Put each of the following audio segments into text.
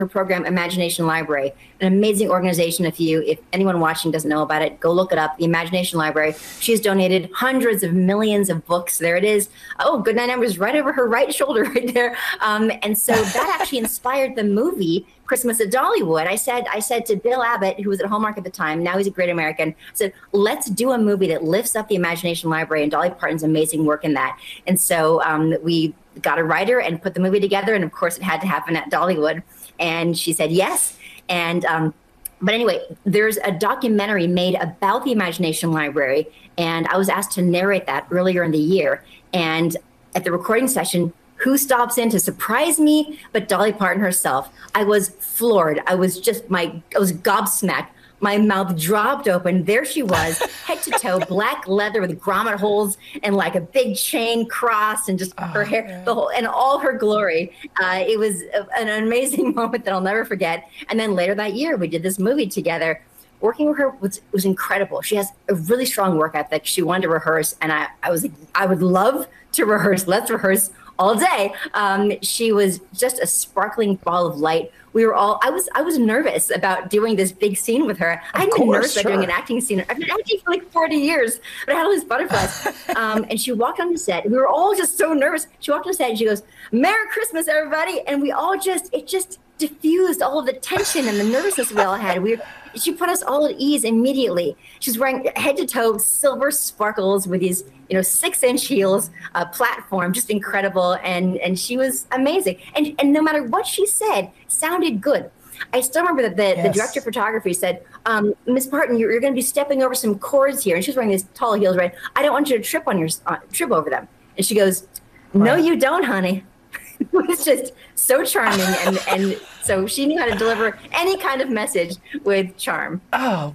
her program, Imagination Library, an amazing organization. If anyone watching doesn't know about it, go look it up. The Imagination Library. She's donated hundreds of millions of books. There it is. Oh, Goodnight Numbers right over her right shoulder right there. And so that actually inspired the movie Christmas at Dollywood. I said to Bill Abbott, who was at Hallmark at the time, now he's a Great American, I said, let's do a movie that lifts up the Imagination Library and Dolly Parton's amazing work in that. And so we got a writer and put the movie together. And of course, it had to happen at Dollywood. And she said yes. And but anyway, there's a documentary made about the Imagination Library. And I was asked to narrate that earlier in the year. And at the recording session, who stops in to surprise me but Dolly Parton herself? I was floored. I was gobsmacked. My mouth dropped open. There she was, head to toe, black leather with grommet holes and like a big chain cross and just her hair, the whole, and all her glory. It was an amazing moment that I'll never forget. And then later that year, we did this movie together. Working with her was incredible. She has a really strong work ethic. She wanted to rehearse, and I was like, I would love to rehearse. Let's rehearse all day. She was just a sparkling ball of light. We were all, I was nervous about doing this big scene with her. I hadn't been nervous about doing an acting scene. I've been acting for like 40 years, but I had all these butterflies. And she walked on the set. We were all just so nervous. She walked on the set and she goes, "Merry Christmas, everybody." And we all it just diffused all of the tension and the nervousness we all had. She put us all at ease immediately. She's wearing head to toe silver sparkles with these, 6-inch heels, platform, just incredible. And she was amazing. And no matter what she said, sounded good. I still remember that the director of photography said, "Miss Parton, you're going to be stepping over some cords here." And she's wearing these tall heels, right? "I don't want you to trip over them." And she goes, "No, you don't, honey." It was just so charming, and so she knew how to deliver any kind of message with charm. Oh,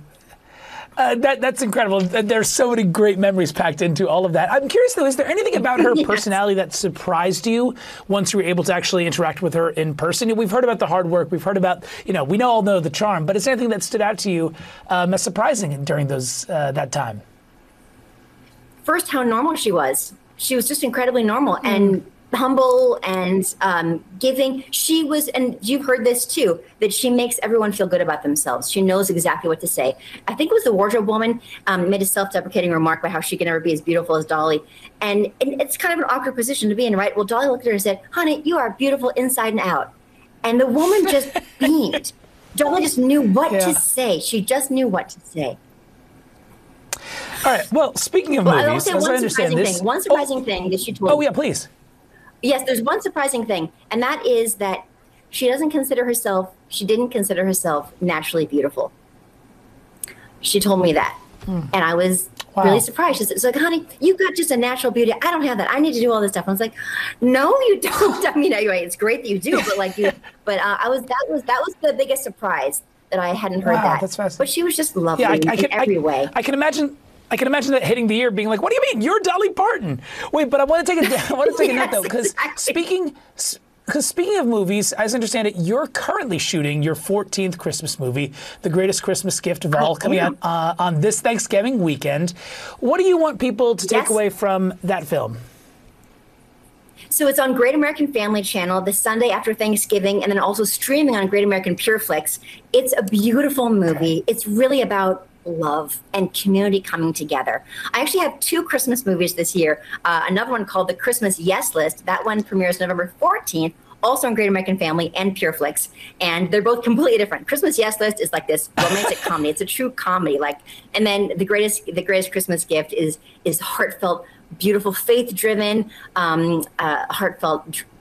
that's incredible. There's so many great memories packed into all of that. I'm curious, though, is there anything about her personality that surprised you once you were able to actually interact with her in person? We've heard about the hard work. We've heard about, we all know the charm. But is there anything that stood out to you as surprising during that time? First, how normal she was. She was just incredibly normal and humble and giving. She was, and you've heard this too, that she makes everyone feel good about themselves. She knows exactly what to say. I think it was the wardrobe woman made a self-deprecating remark about how she can never be as beautiful as Dolly. And it's kind of an awkward position to be in, right? Well, Dolly looked at her and said, "Honey, you are beautiful inside and out." And the woman just beamed. Dolly just knew what to say. She just knew what to say. All right. Well, speaking of movies, as I understand this, one surprising thing that she told me. Oh, yeah, please. Yes, there's one surprising thing, and that is that she didn't consider herself naturally beautiful. She told me that, and I was really surprised. She's like, "Honey, you've got just a natural beauty. I don't have that. I need to do all this stuff." I was like, "No, you don't." I mean, anyway, it's great that you do, but that was the biggest surprise that I hadn't heard that. That's fascinating. But she was just lovely in every way. I can imagine that hitting the ear, being like, "What do you mean? You're Dolly Parton." Wait, but I want to take a note though, because speaking of movies, as I understand it, you're currently shooting your 14th Christmas movie, The Greatest Christmas Gift of All, coming out on this Thanksgiving weekend. What do you want people to take away from that film? So it's on Great American Family Channel the Sunday after Thanksgiving, and then also streaming on Great American PureFlix. It's a beautiful movie. It's really about love and community coming together. I actually have 2 Christmas movies this year. Another one called The Christmas Yes List. That one premieres November 14th, also on Great American Family and PureFlix. And they're both completely different. Christmas Yes List is like this romantic comedy. It's a true comedy. And then the greatest Christmas gift is heartfelt, beautiful, faith-driven, heartfelt